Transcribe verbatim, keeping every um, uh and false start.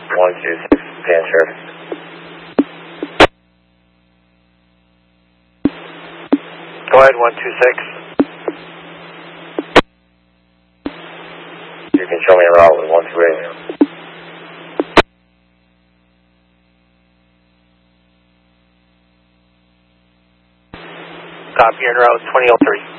one two six, Panther. Go ahead, one two six. You can show me a route with one two eight. Copy, en route twenty oh three.